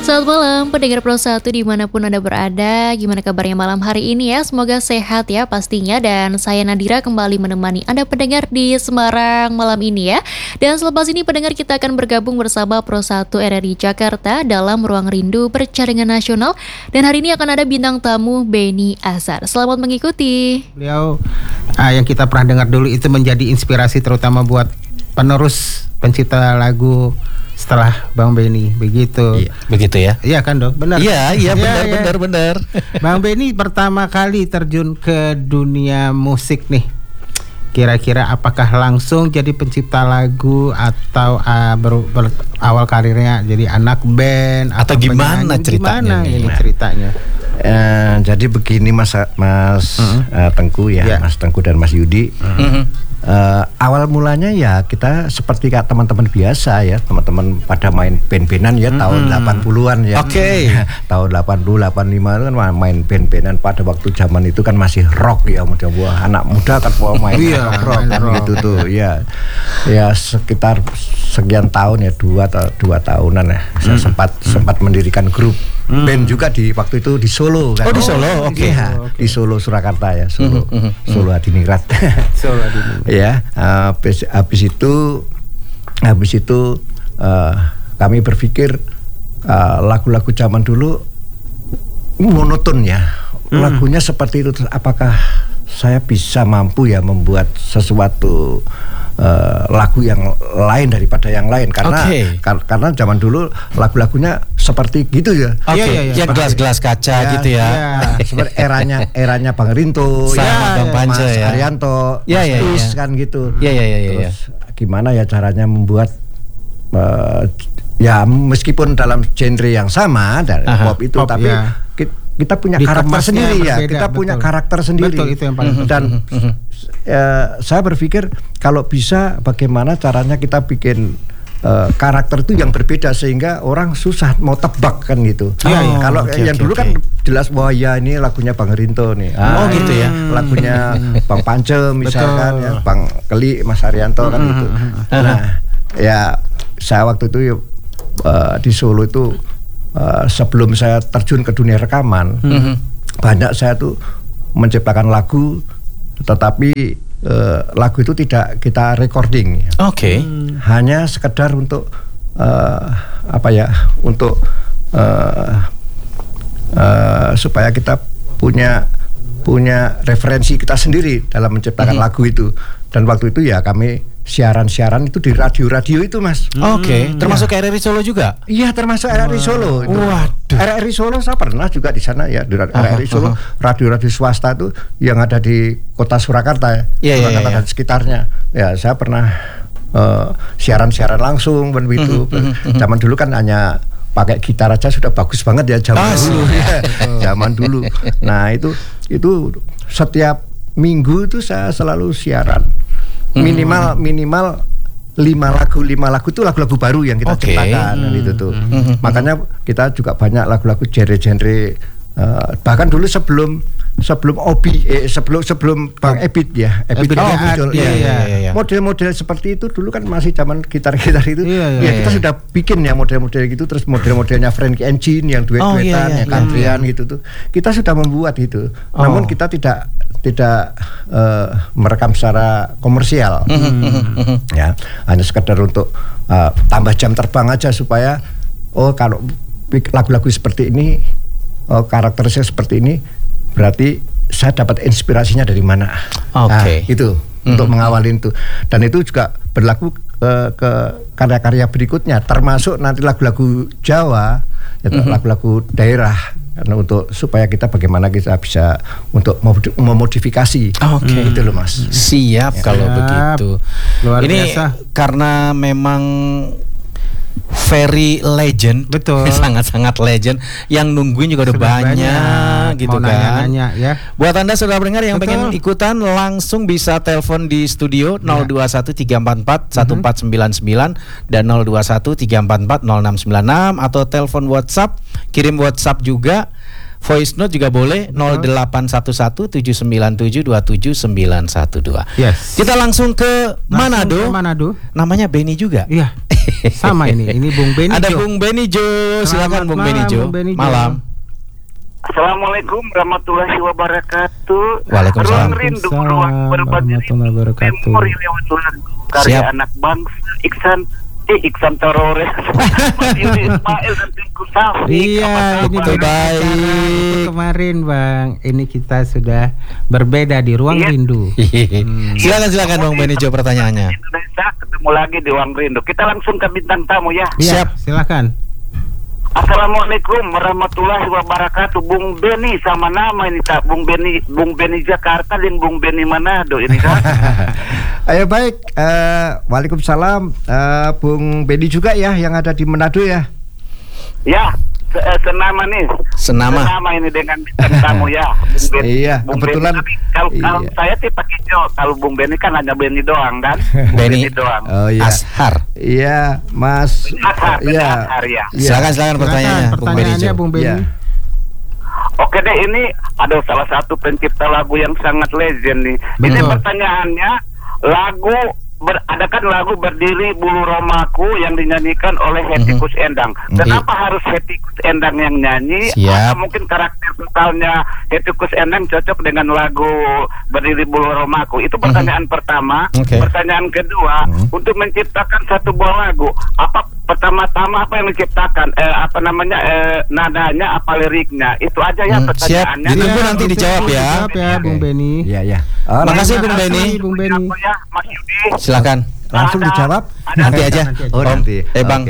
Selamat malam pendengar Pro 1 dimanapun Anda berada. Gimana kabarnya malam hari ini ya? Semoga sehat ya pastinya. Dan saya Nadira kembali menemani Anda pendengar di Semarang malam ini ya. Dan selepas ini pendengar kita akan bergabung bersama Pro 1 RRI Jakarta dalam Ruang Rindu Berjaringan Nasional. Dan hari ini akan ada bintang tamu Benny Azhar. Selamat mengikuti. Beliau yang kita pernah dengar dulu itu menjadi inspirasi terutama buat penerus pencipta lagu setelah Bang Benny, begitu. Iya, begitu ya? Iya kan dok, benar. Iya benar. Bang Benny pertama kali terjun ke dunia musik nih. Kira-kira apakah langsung jadi pencipta lagu atau awal karirnya jadi anak band atau gimana ceritanya? Gimana ini ceritanya? Jadi begini Mas Tengku ya, Mas Tengku dan Mas Yudi. Awal mulanya ya kita seperti kayak teman-teman biasa ya, teman-teman pada main band-bandan ya tahun 80-an ya. Oke. Tahun 80, 85 itu kan main band-bandan pada waktu zaman itu kan masih rock ya, wah anak muda kan mau main rock kan gitu tuh ya. Ya sekitar sekian tahun ya, dua tahunan ya. Saya sempat mendirikan grup band juga di waktu itu di Solo kan. Oh di Solo, oke. Iya, di Solo Surakarta ya, Solo Hadiningrat. Solo Hadiningrat. Ya, habis itu kami berpikir lagu-lagu zaman dulu monoton ya, lagunya seperti itu. Apakah saya bisa mampu ya membuat sesuatu lagu yang lain daripada yang lain karena zaman dulu lagu-lagunya seperti gitu ya. Ya gelas-gelas kaca gitu ya. Seperti eranya Bang Rinto Bang Pance Mas ya. Arianto, Mas kan gitu. Terus gimana ya caranya membuat ya meskipun dalam genre yang sama dari pop itu tapi kita punya karakter sendiri ya. Kita punya karakter sendiri. Betul, itu yang paling dan saya berpikir kalau bisa bagaimana caranya kita bikin karakter itu yang berbeda sehingga orang susah mau tebak kan gitu. Kalau yang dulu kan jelas bahwa ya ini lagunya Bang Rinto nih. Gitu ya. Lagunya Bang Pance misalkan ya, Bang Keli, Mas Arianto kan gitu. Nah, ya saya waktu itu di Solo itu sebelum saya terjun ke dunia rekaman, banyak saya tuh menciptakan lagu, tetapi lagu itu tidak kita recording. Hanya sekedar untuk untuk supaya kita punya referensi kita sendiri dalam menciptakan lagu itu. Dan waktu itu ya kami siaran itu di radio itu Mas. Termasuk RRI Solo juga? Iya, termasuk RRI Solo. Waduh. RRI Solo saya pernah juga di sana ya, di RRI Solo, radio-radio swasta itu yang ada di kota Surakarta ya, Surakarta dan sekitarnya. Ya, saya pernah siaran langsung begitu. Zaman dulu kan hanya pakai gitar aja sudah bagus banget ya zaman dulu. Zaman dulu. Nah, itu setiap minggu itu saya selalu siaran. Minimal 5 lagu itu lagu-lagu baru yang kita ciptakan itu tuh. Makanya kita juga banyak lagu-lagu genre bahkan dulu sebelum Bang Ebit ya. Model-model seperti itu dulu kan masih zaman gitar-gitar itu. Kita sudah bikin ya model-model gitu, terus model-modelnya Frankie Engine yang duet-duetan ya country-an gitu tuh. Kita sudah membuat itu. Namun kita tidak merekam secara komersial. Ya, hanya sekedar untuk tambah jam terbang aja supaya kalau lagu-lagu seperti ini karakterisnya seperti ini berarti saya dapat inspirasinya dari mana. Itu untuk mengawali itu. Dan itu juga berlaku ke karya-karya berikutnya, termasuk nanti lagu-lagu Jawa, lagu-lagu daerah. Karena untuk supaya kita bagaimana kita bisa untuk memodifikasi. Gitu loh Mas. Siap kalau begitu. Luar ini biasa. Karena memang very legend, betul, sangat-sangat legend. Yang nungguin juga udah banyak gitu kan. Nanya, ya. Buat Anda saudara pendengar yang pengen ikutan langsung bisa telepon di studio 0213441499 dan 0213440696 atau telepon WhatsApp, kirim WhatsApp juga voice note juga boleh 0811-797-27912. Yes. Kita langsung ke Manado. Namanya Benny juga. Iya. Sama ini Bung Benny. Ada Bung Benny Jo. Silakan Bung Benny Jo. Malam. Assalamualaikum warahmatullahi wabarakatuh. Waalaikumsalam. Ruang rindu, ruang berbagi memori lewat lagu karya anak bangsa Iksan Torores. Ismail dan Tengku Safi. Iya, ini baik. Kemarin Bang, ini kita sudah berbeda di ruang rindu. Silakan Bung Benny Jo pertanyaannya. Indonesia ketemu lagi di ruang rindu. Kita langsung ke bintang tamu ya. Siap, silakan. Assalamualaikum warahmatullahi wabarakatuh. Bung Benny sama nama ini tak Bung Benny Jakarta dan Bung Benny Manado ini kan. Ayo baik, waalaikumsalam, Bung Benny juga ya yang ada di Manado ya. Ya, senama nih. Senama ini dengan bintang tamu ya. Bung Benny. Iya, Bung kebetulan. Kalau saya sih pakai Jo, kalau Bung Benny kan hanya Benny doang kan. Benny doang. Oh iya. Ashar. Iya, Mas. Ashar, ya. Silakan pertanyaannya, Bung Benny. Ya. Oke deh, ini ada salah satu pencipta lagu yang sangat legend nih. Betul. Ini pertanyaannya, adakan lagu Berdiri Bulu Romaku yang dinyanyikan oleh Hetty Koes Endang. Kenapa harus Hetty Koes Endang yang nyanyi? Atau mungkin karakter totalnya Hetty Koes Endang cocok dengan lagu Berdiri Bulu Romaku? Itu pertanyaan pertama. Pertanyaan kedua, untuk menciptakan satu buah lagu, pertama-tama apa yang menciptakan? Nadanya, apa liriknya? Itu aja ya pertanyaannya. Siap. Ditunggu nanti dijawab ya. Bung Benny. Iya. Makasih Bung Benny. Ya, Mas Yudi. Silakan. Langsung dijawab. Nanti aja. Nanti. Bang.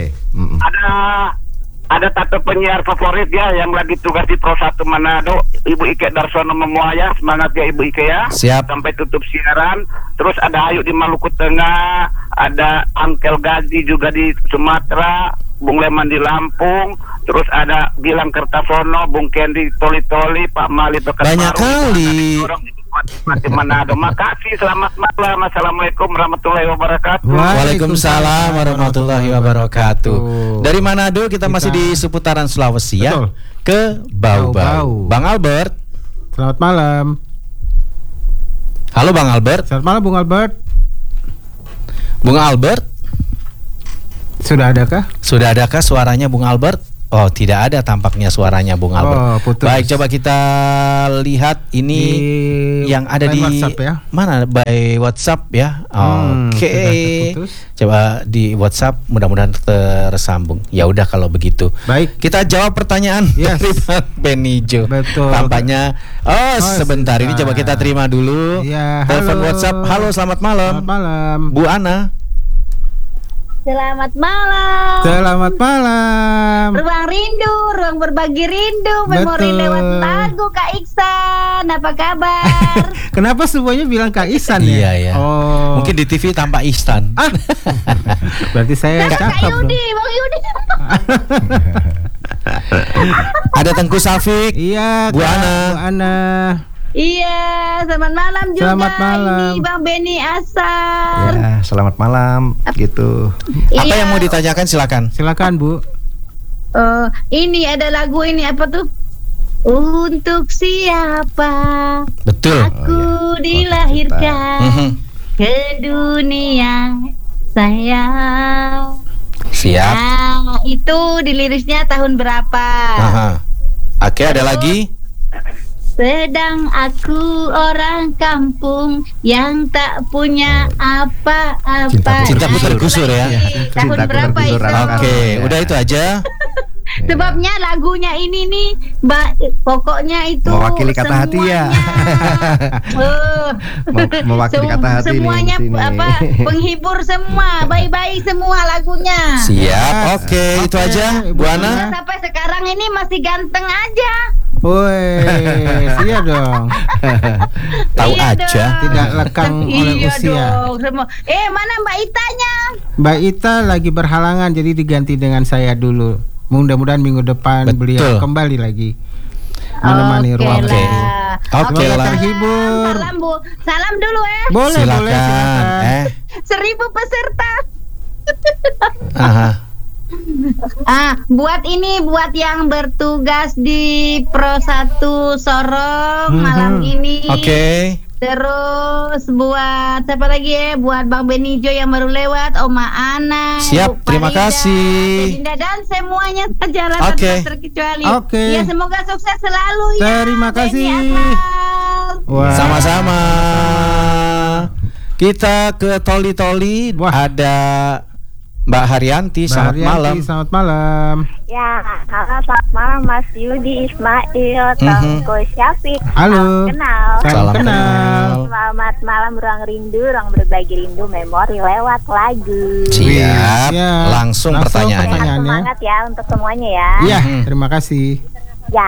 Ada satu penyiar favorit ya yang lagi tugas di Pro 1 Manado, Ibu Ike Darsono Memuaya. Semangat ya Ibu Ike ya. Siap. Sampai tutup siaran. Terus ada Ayu di Maluku Tengah, ada Angkel Gazi juga di Sumatera, Bung Leman di Lampung, terus ada Gilang Kertasono, Bung Kendi Toli-Toli, Pak Mali Pekanbaru. Banyak kali. Di Manado. Makasih, selamat malam. Assalamualaikum warahmatullahi wabarakatuh. Waalaikumsalam warahmatullahi wabarakatuh. Dari Manado kita masih di seputaran Sulawesi ya. Ke Bau-Bau. Bang Albert. Selamat malam. Halo Bang Albert. Selamat malam Bung Albert. Bung Albert. Sudah adakah suaranya Bung Albert? Oh, tidak ada tampaknya suaranya Bung Albert. Putus. Baik, coba kita lihat ini yang ada di WhatsApp ya. Mana by WhatsApp ya. Oke. Coba di WhatsApp, mudah-mudahan tersambung. Ya udah kalau begitu. Baik. Kita jawab pertanyaan dari Bang Benny Jo. Betul. Tampaknya sebentar ini coba kita terima dulu. Ya, telepon WhatsApp. Halo, selamat malam. Selamat malam. Bu Ana. Selamat malam. Selamat malam. Ruang rindu, ruang berbagi rindu, memori lewat lagu Kak Iksan. Apa kabar? Kenapa semuanya bilang Kak Ihsan ya? Iya. Oh. Mungkin di TV tampak Ihsan. Berarti saya cakep. Kak Yudi, Bang Yudi. Ada Tengku Safik. Iya, Bu Ana. Iya, selamat malam juga. Selamat malam. Ini Bang Benny Asar. Ya, selamat malam gitu. Apa yang mau ditanyakan silakan. Silakan, Bu. Ini ada lagu ini apa tuh? Untuk siapa? Betul. Aku dilahirkan ke dunia sayang. Siap. Nah, itu di liriknya tahun berapa? Oke, ada lagi. Sedang aku orang kampung yang tak punya apa-apa. Cintaku tergusur ya. Tahun berapa itu? Oke, udah itu aja. Sebabnya lagunya ini nih, pokoknya itu mewakili kata hati ya. Mewakili kata hati semuanya penghibur semua, baik-baik semua lagunya. Siap, oke, itu aja Bu Ana. Sampai sekarang ini masih ganteng aja. Woi, iya dong. Tahu aja, tidak lekang oleh usia. Dong, mana Mbak Itanya? Mbak Ita lagi berhalangan, jadi diganti dengan saya dulu. Mudah-mudahan minggu depan beliau kembali lagi menemani ruang. Oke lah. Terhibur. Salam Bu, salam dulu Boleh, silakan. 1000 peserta. Buat yang bertugas di Pro 1 Sorong malam ini. Oke. Terus buat siapa lagi ya? Buat Bang Benijo yang baru lewat, Oma Ana. Siap, terima kasih. Dinda dan semuanya sejalan tanpa terkecuali. Ya, semoga sukses selalu ya. Terima kasih. Sama-sama. Kita ke Toli-Toli. Ada Mbak Haryanti. Selamat malam. Selamat malam. Ya, halo, selamat malam Mas Yudi, Ismail, Tengku Syafiq. Halo. Salam kenal. Selamat malam Ruang Rindu, Ruang Berbagi Rindu Memori lewat lagu. Siap. Langsung pertanyaannya. Semangat ya untuk semuanya ya. Iya, terima kasih. Ya,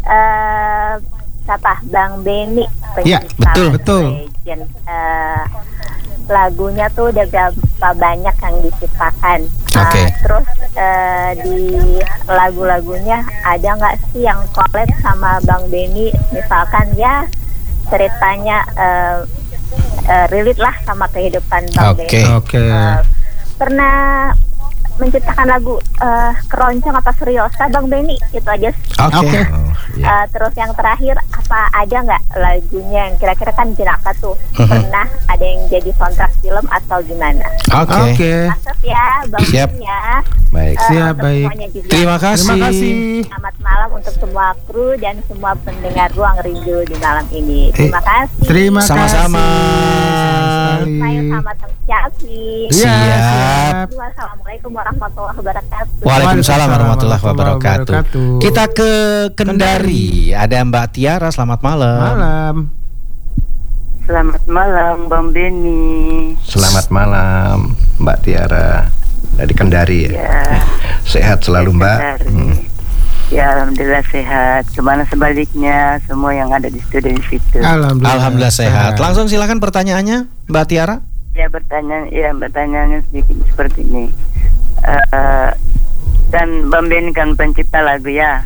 siapa? Bang Beni. Iya, betul. Legend. Lagunya tuh udah berapa banyak yang diciptakan. Terus di lagu-lagunya ada nggak sih yang collab sama Bang Beni? Misalkan ya ceritanya relate lah sama kehidupan Bang Beni. Pernah menciptakan lagu keroncong apa seriosa Bang Beni? Itu aja. Terus yang terakhir, apa ada nggak lagunya yang kira-kira kan jenaka tuh pernah ada yang jadi soundtrack film atau gimana? Masuk ya Bang Beni ya. Baik. Siap, baik. Terima kasih. Selamat malam untuk semua kru dan semua pendengar Ruang Rindu di malam ini. Terima kasih. Terima kasih. Sama-sama. Saya sama Teng Syafiq. Siap. Assalamualaikum warahmatullahi wabarakatuh. Waalaikumsalam warahmatullahi wabarakatuh. Kita ke Kendari. Ada Mbak Tiara. Selamat malam. Selamat malam Bang Beni. Selamat malam Mbak Tiara dari Kendari ya. Sehat selalu Mbak. Ya, alhamdulillah sehat. Gimana sebaliknya semua yang ada di studio di situ? Alhamdulillah sehat. Langsung silakan pertanyaannya Mbak Tiara. Ya, pertanyaannya sedikit seperti ini. Dan Bang Beni kan pencipta lagu ya.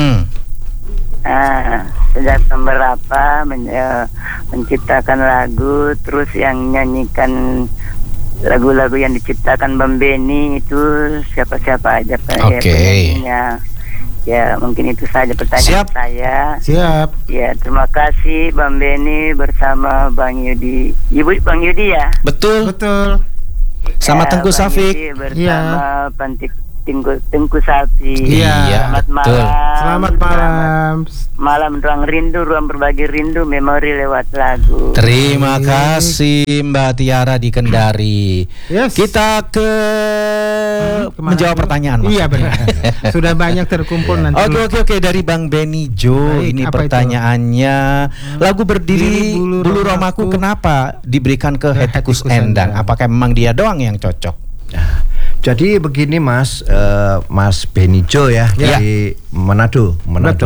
Sejak berapa menciptakan lagu, terus yang nyanyikan lagu-lagu yang diciptakan Bang Beni itu siapa-siapa aja penyanyinya? Ya, mungkin itu saja pertanyaan saya. Siap. Ya, terima kasih Bang Beni bersama Bang Yudi. Ibu Bang Yudi ya? Betul. Sama Tengku Syafiq. Bersama Tengku Syafiq. Iya. Selamat malam. Selamat malam. Malam Ruang Rindu, Ruang Berbagi Rindu Memori lewat lagu. Terima kasih Mbak Tiara di Kendari. Kita ke menjawab pertanyaan. Iya benar. Sudah banyak terkumpul nanti. Oke, dari Bang Benijo. Ini pertanyaannya. Lagu Berdiri Bulu Romaku kenapa diberikan ke Hetty Koes Endang? Apakah memang dia doang yang cocok? Jadi begini Mas Benijo ya, dari Manado.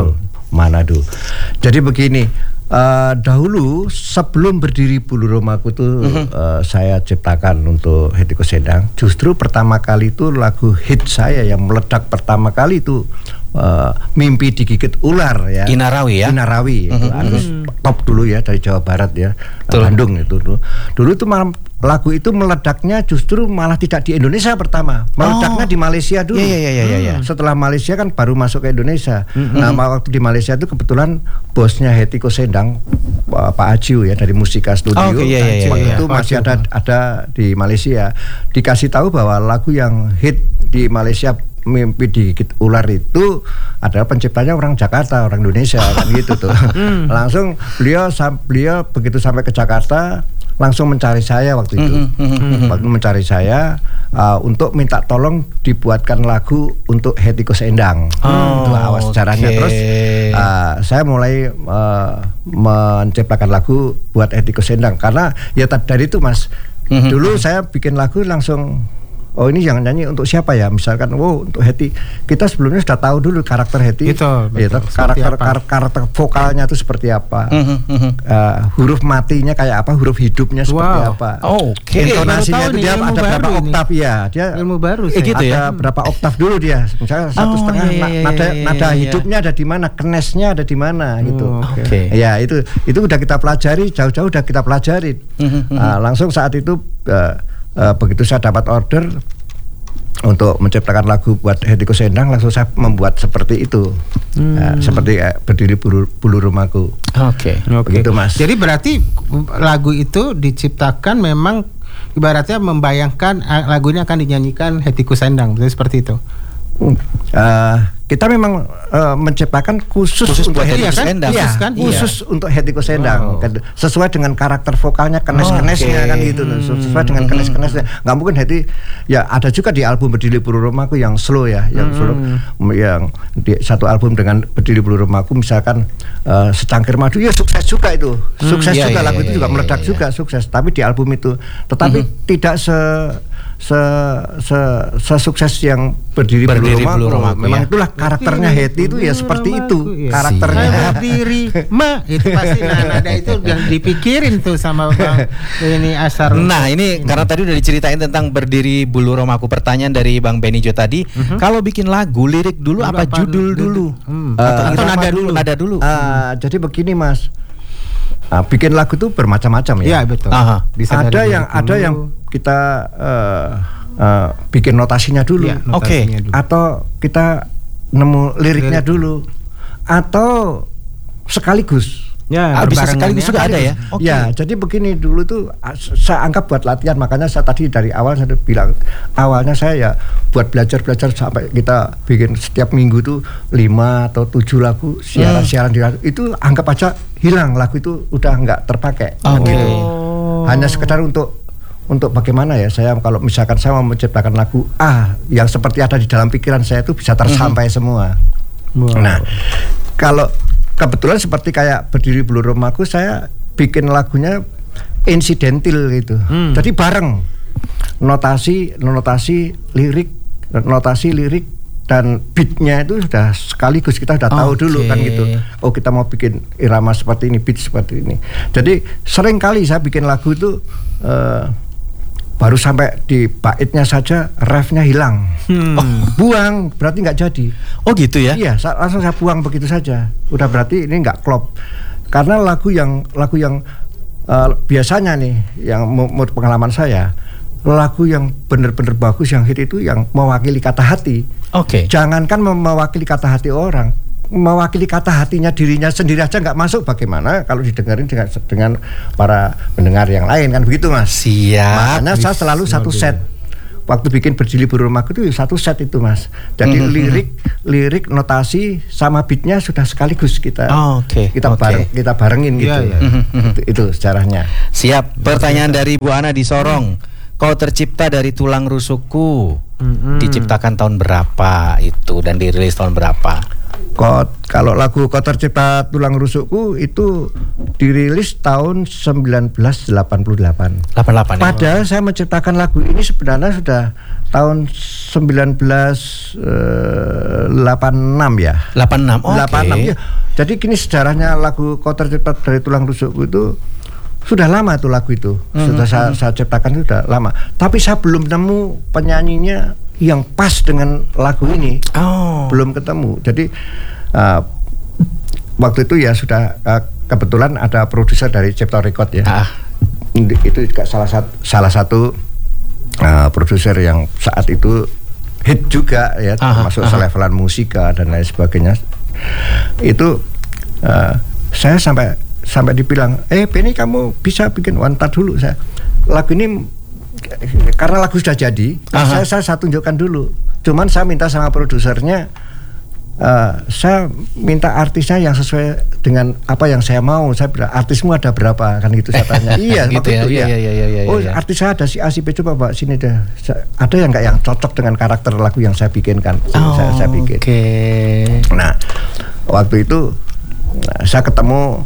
Jadi begini, dahulu sebelum Berdiri Bulu Romaku tuh saya ciptakan untuk Hetty Koes Endang. Justru pertama kali itu lagu hit saya yang meledak pertama kali itu Mimpi Digigit Ular ya. Inarawi itu harus top dulu ya, dari Jawa Barat ya. Bandung itu dulu tuh lagu itu meledaknya justru malah tidak di Indonesia pertama, meledaknya di Malaysia dulu. Setelah Malaysia kan baru masuk ke Indonesia. Nah, waktu di Malaysia itu kebetulan bosnya Hetty Koes Endang, Pak Ajiu ya, dari Musika Studio. Waktu itu masih ada di Malaysia. Dikasih tahu bahwa lagu yang hit di Malaysia Mimpi Digigit Ular itu adalah penciptanya orang Jakarta, orang Indonesia kan gitu tuh. Langsung beliau begitu sampai ke Jakarta langsung mencari saya waktu itu. Waktu mencari saya untuk minta tolong dibuatkan lagu untuk Hetty Koes Endang. Itu awal sejarahnya. Terus saya mulai menciptakan lagu buat Hetty Koes Endang karena ya dari itu Mas. Dulu saya bikin lagu langsung, oh ini yang nyanyi untuk siapa ya? Misalkan, untuk Hetty. Kita sebelumnya sudah tahu dulu karakter Hetty. Karakter vokalnya itu seperti apa. Huruf matinya kayak apa, huruf hidupnya seperti apa. Intonasinya itu dia ada berapa oktav ya? Dia ilmu baru sih. Gitu ya. Ada berapa oktav dulu dia. Misalnya 1,5 nada hidupnya ada di mana, kenesnya ada di mana gitu. Ya, itu udah kita pelajari, jauh-jauh udah kita pelajari. Langsung saat itu begitu saya dapat order, untuk menciptakan lagu buat Hettikus Endang, langsung saya membuat seperti itu. Seperti Berdiri Bulu Rumahku. Oke. Begitu, Mas. Jadi berarti lagu itu diciptakan memang ibaratnya membayangkan lagu ini akan dinyanyikan Hettikus Endang, seperti itu. Kita memang menciptakan khusus untuk Hettikus Endang, khusus untuk Hettikus Endang, sesuai dengan karakter vokalnya, kenes-kenesnya kan gitu, sesuai dengan kenes-kenesnya. Nggak mungkin ya ada juga di album Berdiri Bulu Rumahku yang slow ya, yang slow, yang di satu album dengan Berdiri Bulu Rumahku misalkan Secangkir Madu, ya sukses juga itu, sukses juga lagu itu juga meledak juga sukses. Tapi di album itu, tetapi tidak sesukses yang Berdiri Bulu Rumahku. Memang itulah karakternya Hetty itu ya seperti itu karakternya. Berdiri itu pasti nada itu yang dipikirin tuh sama Bang ini Asar. Nah ini karena tadi udah diceritain tentang Berdiri Bulu Rumahku. Pertanyaan dari Bang Benijo tadi, kalau bikin lagu lirik dulu apa judul dulu? Atau nada dulu? Jadi begini, Mas. Bikin lagu itu bermacam-macam ya. Iya betul. Ada yang kita bikin notasinya dulu, atau kita nemu liriknya dulu, atau sekaligus. Ya, bisa sekaligus juga ada ya. Ya, jadi begini dulu tuh saya anggap buat latihan, makanya saya tadi dari awal saya bilang awalnya saya ya buat belajar sampai kita bikin setiap minggu tuh 5 atau 7 lagu siaran di radio. Itu anggap aja hilang, lagu itu udah nggak terpakai. Gitu. Hanya sekedar untuk bagaimana ya, saya kalau misalkan saya mau menciptakan lagu yang seperti ada di dalam pikiran saya itu bisa tersampai semua. Nah, kalau kebetulan seperti kayak Berdiri Bulu Rumahku, saya bikin lagunya insidental gitu. Jadi bareng notasi lirik dan beatnya itu sudah sekaligus, kita sudah tahu dulu kan gitu. Oh, kita mau bikin irama seperti ini, beat seperti ini. Jadi sering kali saya bikin lagu itu baru sampai di baitnya saja refnya hilang. Buang, berarti nggak jadi. Oh gitu ya? Iya, langsung saya buang begitu saja. Udah berarti ini nggak klop. Karena lagu yang biasanya nih, yang menurut pengalaman saya, lagu yang benar-benar bagus, yang hit itu yang mewakili kata hati. Jangankan mewakili kata hati orang, mewakili kata hatinya dirinya sendiri aja nggak masuk, bagaimana kalau didengarin dengan para pendengar yang lain, kan begitu, Mas. Siap. Makanya saya selalu satu set. Waktu bikin Berdiri Bulu Rumahku itu satu set itu, Mas. Jadi lirik, notasi sama beatnya sudah sekaligus kita kita barengin gitu. Itu sejarahnya. Siap. Pertanyaan dari Bu Ana di Sorong. Kau tercipta dari tulang rusukku. Diciptakan tahun berapa itu dan dirilis tahun berapa? Kalau lagu Kau Tercipta Tulang Rusukku itu dirilis tahun 1988. Padahal saya menciptakan lagu ini sebenarnya sudah tahun 1986 ya. 86 ya. Jadi gini sejarahnya lagu Kau Tercipta dari Tulang Rusukku itu sudah lama tuh lagu itu. Sudah saya ciptakan sudah lama. Tapi saya belum nemu penyanyinya yang pas dengan lagu ini. Belum ketemu. Jadi waktu itu ya sudah kebetulan ada produser dari Cipta Record ya. Itu juga salah satu produser yang saat itu hit juga ya, termasuk selevelan Musika dan lain sebagainya. Itu saya sampai dibilang, Benny kamu bisa bikin wanita dulu. Saya lagu ini karena lagu sudah jadi, saya tunjukkan dulu. Cuman saya minta sama produsernya, saya minta artisnya yang sesuai dengan apa yang saya mau. Saya bilang, artismu ada berapa, kan gitu saya tanya. Iya, gitu ya. Iya. Artis saya ada si A, si B, coba Pak sini deh. Ada yang nggak yang cocok dengan karakter lagu yang saya bikinkan. Saya bikin. Nah, waktu itu saya ketemu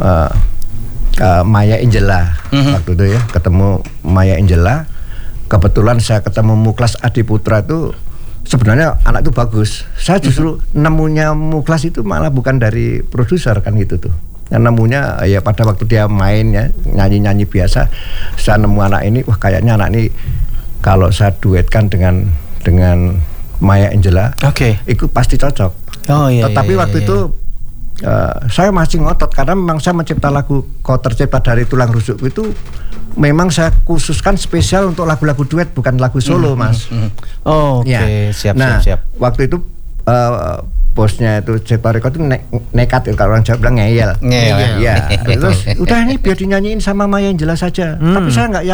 Maya Angela. Waktu itu ya, ketemu Maya Angela. Kebetulan saya ketemu Muklas Adiputra itu. Sebenarnya anak itu bagus. Saya justru nemunya Muklas itu malah bukan dari produser kan gitu tuh. Yang nemunya ya pada waktu dia main ya, nyanyi-nyanyi biasa. Saya nemu anak ini, wah kayaknya anak ini kalau saya duetkan dengan Maya Angela, itu pasti cocok. Tetapi waktu itu saya masih ngotot karena memang saya mencipta lagu Kau Tercipta dari Tulang Rusukku itu memang saya khususkan spesial untuk lagu-lagu duet, bukan lagu solo, Mas. Oh, oke, siap. Waktu itu bosnya itu Cipta Record itu nekat, kalau orang Jawa bilang ngeyel. Ya. Terus udah ini biar dinyanyiin sama Maya Angellah saja. Tapi saya nggak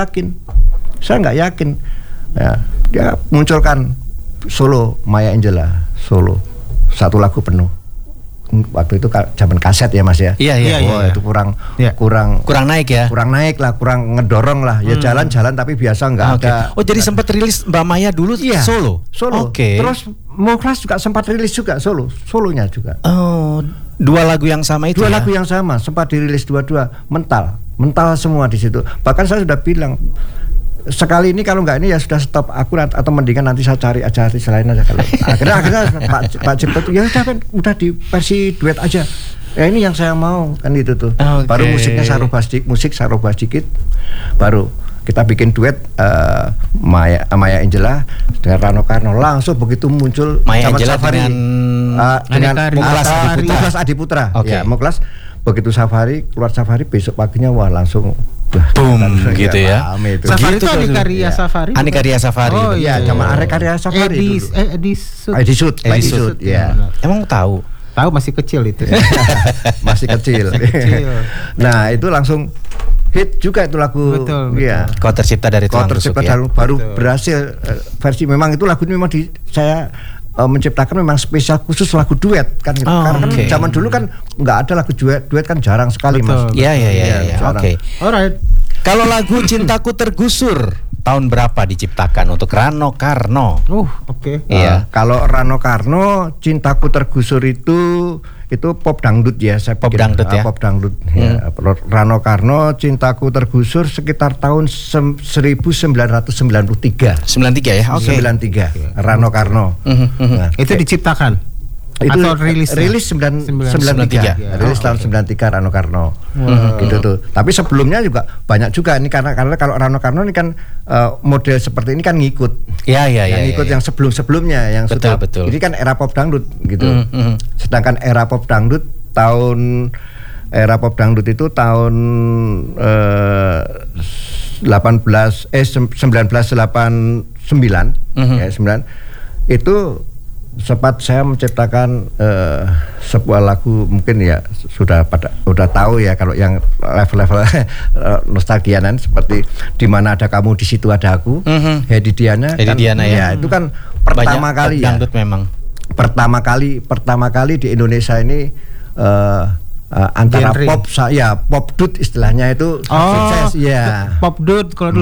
yakin. Ya, dia munculkan solo Maya Angellah, solo satu lagu penuh. Waktu itu zaman kaset ya, Mas ya. Iya. Itu kurang naik ya. Kurang naik lah, kurang ngedorong lah. Ya jalan-jalan tapi biasa nggak ada. Oh, jadi sempat rilis Mbak Maya dulu solo. Oke. Terus Muklas juga sempat rilis juga solonya juga. Oh, dua lagu yang sama itu. Lagu yang sama sempat dirilis dua-dua, mental semua di situ. Bahkan saya sudah bilang, sekali ini kalau nggak ini ya sudah stop aku, atau mendingan nanti saya cari artis lain aja. Kalau akhirnya Pak Cipta tuh ya udah di versi duet aja. Ya ini yang saya mau kan itu tuh. Baru musiknya saya rubah sedikit, baru kita bikin duet Maya Angellah dengan Rano Karno. Langsung begitu muncul Maya Angellah dengan Muklas Adiputra. Ya, Muklas begitu keluar Safari besok paginya langsung boom gitu ya. Safari itu Aneka Ria Safari. Aneka Ria Safari. Oh iya, zaman Aneka Ria Safari dulu. Edisut. Ya. Emang tahu masih kecil itu. Masih kecil. Nah, itu langsung hit juga itu lagu. Betul. Iya. Kau tercipta dari Tulang Rusuk ya. Baru berhasil versi, memang itu lagu ini memang saya menciptakan memang spesial khusus lagu duet kan gitu. Karena kan zaman dulu kan nggak ada lagu duet kan jarang sekali. Mas. Iya. Oke. Alright. Kalau lagu Cintaku Tergusur tahun berapa diciptakan untuk Rano Karno? Oke. Iya. Kalau Rano Karno, Cintaku Tergusur itu pop dangdut ya, saya pop dangdut ya. Pop dangdut. Ya. Rano Karno, Cintaku Tergusur sekitar tahun 1993. 93 ya. Oke. 93. Rano Karno. Nah, itu diciptakan. Itu atau rilis 93. Rilis tahun 93 Rano Karno. Gitu tuh. Tapi sebelumnya juga banyak juga ini, karena kalau Rano Karno ini kan model seperti ini kan ngikut. Ngikut yang sebelum-sebelumnya yang betul. Ini kan era pop dangdut gitu. Sedangkan era pop dangdut itu tahun 1989 ya, 9 itu sempat saya menciptakan sebuah lagu, mungkin ya sudah tahu ya kalau yang level-level nostalgianan, seperti Di Mana Ada Kamu Di Situ Ada Aku. Hedi Diana ya. Itu kan pertama kali ya. Memang. Pertama kali di Indonesia ini antara genre. Pop dut istilahnya itu sukses ya. Pop dut kalau